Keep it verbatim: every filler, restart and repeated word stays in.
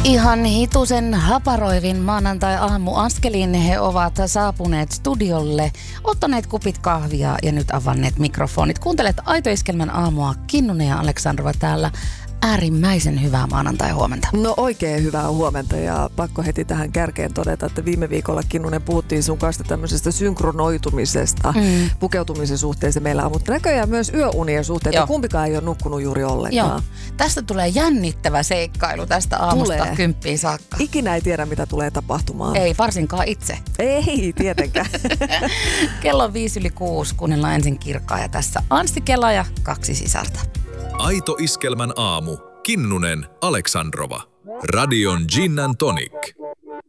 Ihan hitusen haparoivin maanantai-aamu askeliin he ovat saapuneet studiolle, ottaneet kupit kahvia ja nyt avanneet mikrofonit. Kuuntelet Aito Iskelmän aamua, Kinnunen ja Aleksandrova täällä. Äärimmäisen hyvää maanantai-huomenta. No oikein hyvää huomenta ja pakko heti tähän kärkeen todeta, että viime viikolla Kinnunen puhuttiin sun kanssa tämmöisestä synkronoitumisesta mm. pukeutumisen suhteeseen meillä on, mutta näköjään myös yöunien suhteen, että kumpikaan ei ole nukkunut juuri ollenkaan. Joo. Tästä tulee jännittävä seikkailu tästä aamusta tulee. Kymppiin saakka. Ikinä ei tiedä, mitä tulee tapahtumaan. Ei, varsinkaan itse. Ei, tietenkään. Kello on viisi yli kuusi, kuunnellaan ensin Kirkkaa ja tässä Anssi Kela ja kaksi sisarta. Aito Iskelmän aamu. Kinnunen, Aleksandrova. Radion Gin and Tonic.